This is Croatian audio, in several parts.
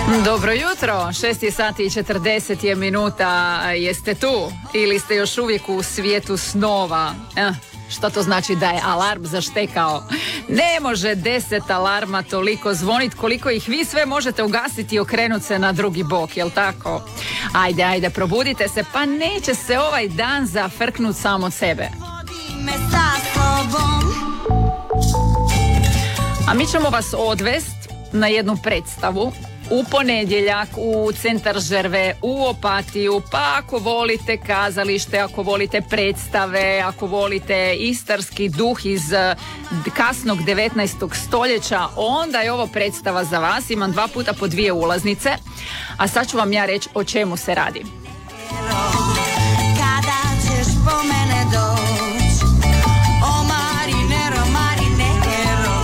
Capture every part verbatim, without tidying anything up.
Dobro jutro, šest je sati i četrdeset je minuta, jeste tu ili ste još uvijek u svijetu snova? Eh, što to znači da je alarm zaštekao? Ne može deset alarma toliko zvonit koliko ih vi sve možete ugasiti i okrenuti se na drugi bok, jel tako? Ajde, ajde, probudite se, pa neće se ovaj dan zafrknut sam od sebe. A mi ćemo vas odvest na jednu predstavu u ponedjeljak u centar Žrve, u Opatiju, pa ako volite kazalište, ako volite predstave, ako volite istarski duh iz kasnog devetnaestog stoljeća, onda je ovo predstava za vas. Imam dva puta po dvije ulaznice, a sad ću vam ja reći o čemu se radi. Kada ćeš po mene doći, o marinero, marinero,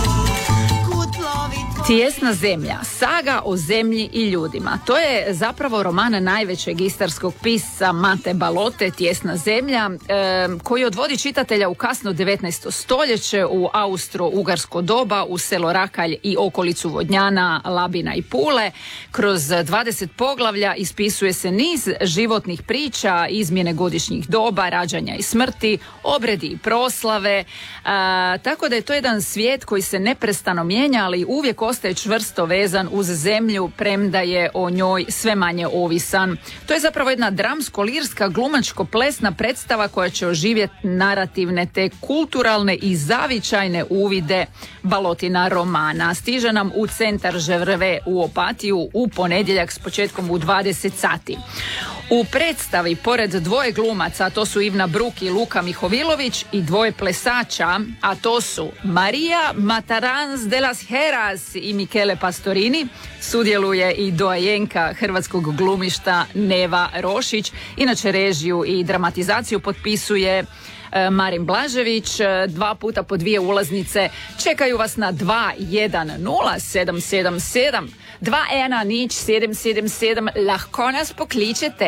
Tijesna zemlja, saga o zemlji i ljudima. To je zapravo roman najvećeg istarskog pisca Mate Balote, Tijesna zemlja, e, koji odvodi čitatelja u kasno devetnaesto stoljeće, u austro-ugarsko doba, u selo Rakalj i okolicu Vodnjana, Labina i Pule. Kroz dvadeset poglavlja ispisuje se niz životnih priča, izmjene godišnjih doba, rađanja i smrti, obredi i proslave, e, tako da je to jedan svijet koji se neprestano mijenja, ali uvijek ostaje čvrsto vezan uz zemlju, premda je o njoj sve manje ovisan. To je zapravo jedna dramsko-lirska glumačko-plesna predstava koja će oživjeti narativne te kulturalne i zavičajne uvide Balotina romana. Stiže nam u centar Žrve u Opatiju u ponedjeljak s početkom u dvadeset sati. U predstavi, pored dvoje glumaca, a to su Ivna Bruk i Luka Mihovilović, i dvoje plesača, a to su Marija Matarans de las Heras i Michele Pastorini, sudjeluje i doajenka hrvatskog glumišta Neva Rošić. Inače režiju i dramatizaciju potpisuje Marin Blažević. Dva puta po dvije ulaznice čekaju vas na dva jedan nula sedam sedam sedam dva ena nič sedem sedem sedem. Lahko nas pokličete.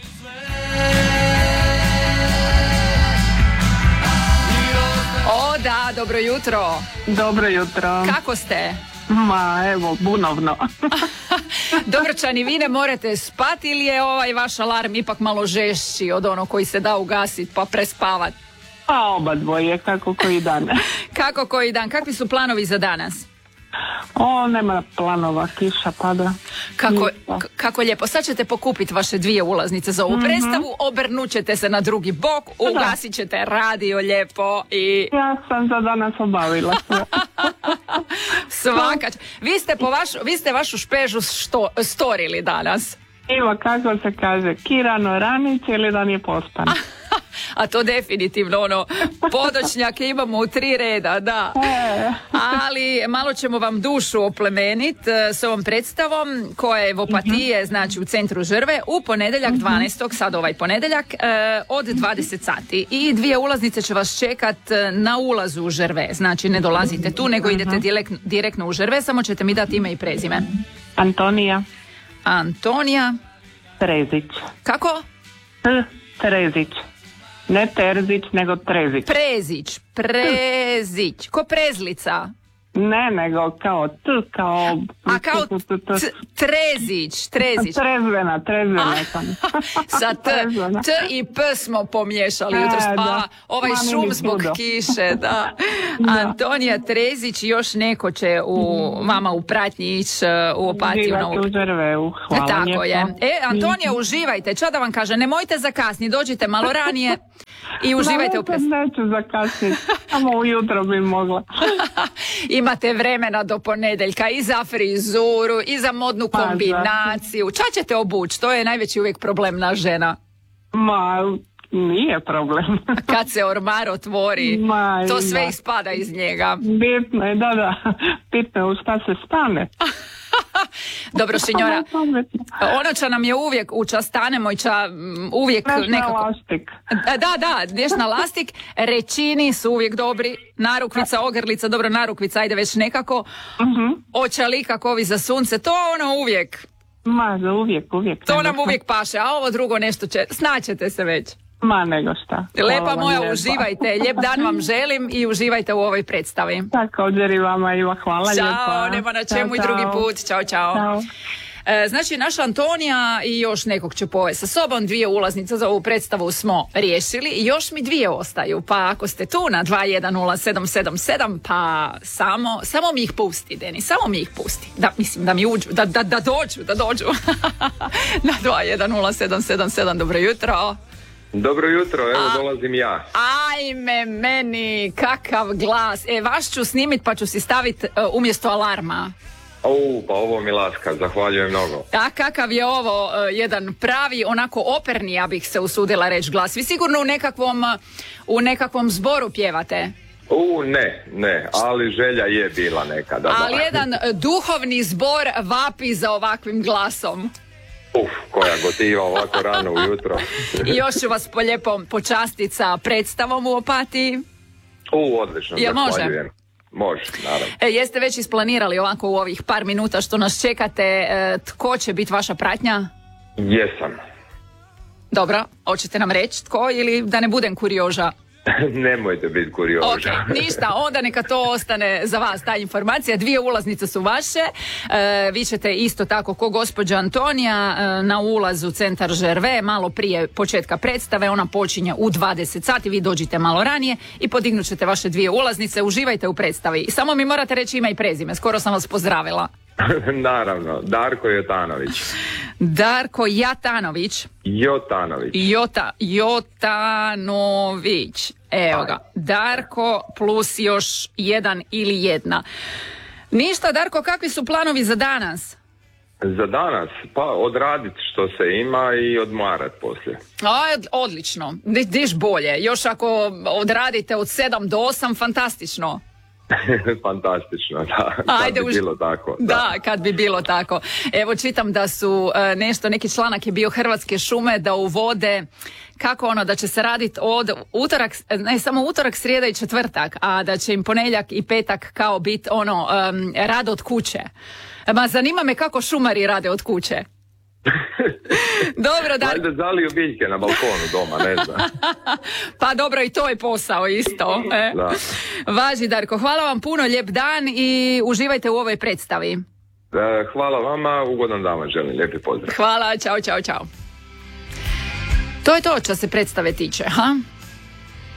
O da, dobro jutro. Dobro jutro. Kako ste? Ma, evo, bunovno. Dobročani, vi ne morate spati ili je ovaj vaš alarm ipak malo žešći od ono koji se da ugasiti pa prespavat? Pa oba dvoje, kako koji dan. Kako koji dan? Kakvi su planovi za danas? O, nema planova, kiša pada. Kako, k- kako lijepo. Sad ćete pokupiti vaše dvije ulaznice za ovu mm-hmm. predstavu, obrnut ćete se na drugi bok, ugasit ćete radio lijepo i... Ja sam za danas obavila sve. Svaka. Vi ste, po vašu, vi ste vašu špežu što, storili danas. Evo, kako se kaže, kirano rani, cijeli dan je pospan. A to definitivno, ono, podočnjake imamo u tri reda, da. Ali malo ćemo vam dušu oplemenit s ovom predstavom koja je v Opatije, znači u centru Žrve, u ponedjeljak dvanaestog sad ovaj ponedjeljak, od dvadeset sati. I dvije ulaznice će vas čekat na ulazu u Žrve. Znači ne dolazite tu, nego idete direkt, direktno u Žrve, samo ćete mi dati ime i prezime. Antonija. Antonija. Trezić. Kako? T. Trezić. Ne Terzić, nego Trezić. Prezić, Prezić. Ko prezlica? Ne, nego kao T, kao... A kao t- Trezić, Trezić. Trezvena, trezvena sam. Sa T, T i P smo pomiješali jutros, pa ovaj šum zbog kiše, da. Antonija Trezić i još neko će u, vama u pratnji ići u Opatiju. Uživajte u Žrveu, hvala Tako lijepo. je. E, Antonija, uživajte. Čo da vam kaže, nemojte zakasniti, dođite malo ranije i uživajte u predstavi. Neću zakasniti, samo ujutro bi mogla. Imate vremena do ponedjeljka i za frizuru i za modnu kombinaciju. Ča ćete obući? To je najveći uvijek problem na žena. Ma, nije problem. Kad se ormar otvori, Ma, to sve ima. ispada iz njega. Bitno je, da, da. Bitno je u šta se stane. Dobro, sinjora, ono ča nam je uvijek, u ča stanemo i ča uvijek Neš nekako... na lastik. Da, da, neš na lastik, rečini su uvijek dobri, narukvica, ogrlica, dobro, narukvica, ajde već nekako, uh-huh. očali kako ovi za sunce, to ono uvijek. Ma, za uvijek, uvijek. To nam uvijek paše, a ovo drugo nešto će, snaćete se već. Ma, nego šta. Lepa moja, lijepa. Uživajte, lijep dan vam želim i uživajte u ovoj predstavi. Također i vama, Iva, hvala Ćao, lijepa. nema na čemu Ćao, i drugi čao. put, čao, čao. Ćao. E, znači, naša Antonija i još nekog će povesti sa sobom. Dvije ulaznice za ovu predstavu smo riješili i još mi dvije ostaju. Pa ako ste tu na dva jedan nula sedam sedam sedam, pa samo, samo mi ih pusti, Deni, samo mi ih pusti. Da, mislim, da mi uđu, da, da, da dođu, da dođu. Na dva jedan nula sedam sedam sedam, dobro jutro. Dobro jutro, evo A, dolazim ja. Ajme meni, kakav glas. E, vaš ću snimit pa ću si staviti uh, umjesto alarma. O, pa ovo mi laska, zahvaljujem mnogo. A kakav je ovo uh, jedan pravi, onako operni, ja bih se usudila reći glas. Vi sigurno u nekakvom, u nekakvom zboru pjevate. U, ne, ne, ali želja je bila nekada. Ali da. jedan duhovni zbor vapi za ovakvim glasom. Uf, koja gotiva ovako rano ujutro. I još ću vas po lijepom počastiti sa predstavom u Opatiji. U, odlično, Jel može? zahvaljujem. Može, naravno. E, jeste već isplanirali ovako u ovih par minuta što nas čekate, e, tko će biti vaša pratnja? Jesam. Dobro, hoćete nam reći tko ili da ne budem kurioža? Nemojte biti kurioža. Ok, ništa, onda neka to ostane za vas, ta informacija. Dvije ulaznice su vaše. E, vi ćete isto tako ko gospođa Antonija e, na ulazu Centar Žerve malo prije početka predstave. Ona počinje u dvadeset sati, vi dođite malo ranije i podignut ćete vaše dvije ulaznice. Uživajte u predstavi. Samo mi morate reći ime i prezime, skoro sam vas pozdravila. Naravno, Darko Jotanović. Darko Jatanović. Jotanović. Jota, Jotanović. Evo ga. Darko plus još jedan ili jedna. Ništa, Darko, kakvi su planovi za danas? Za danas? Pa odraditi što se ima i odmarat poslije. A, odlično. Diš bolje. Još ako odradite od sedam do osam, fantastično. Fantastično, da. Ajde, kad bi už... bilo tako. Da. Da, kad bi bilo tako. Evo, čitam da su uh, nešto, neki članak je bio Hrvatske šume da uvode kako ono, da će se raditi od utorak, ne samo utorak, srijeda i četvrtak, a da će im ponedjeljak i petak kao biti ono, um, rad od kuće. Ma zanima me kako šumari rade od kuće. Dobro, da. Valjda zaliju biljke na balkonu doma, ne znam. Pa dobro, i to je posao isto. E. Da. Važi, Darko, hvala vam puno, lijep dan i uživajte u ovoj predstavi. E, Hvala vama, ugodan dan vam želim, lijepi pozdrav. Hvala, čao, čao, čao. To je to što se predstave tiče, ha?